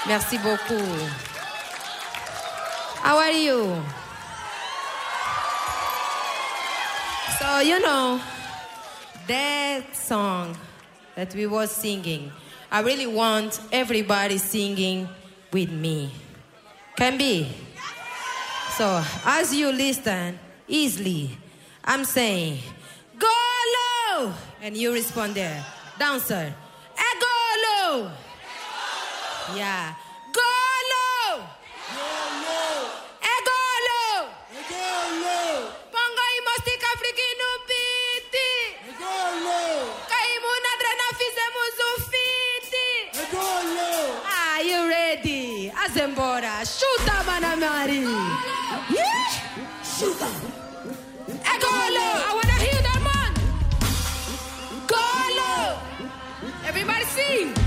Merci beaucoup. How are you? So, you know, that song that we were singing, I really want everybody singing with me. Can be? So, as you listen easily, I'm saying, go low! And you respond there. Dancer, go low! Yeah. Go low! Go low! Pongo y mostica africano piti! Kaimu nadrena fizemos fiti! Ah, you ready? Azembora, chuta manamari! Chuta! Go low! I wanna hear that man! Go low! Everybody sing!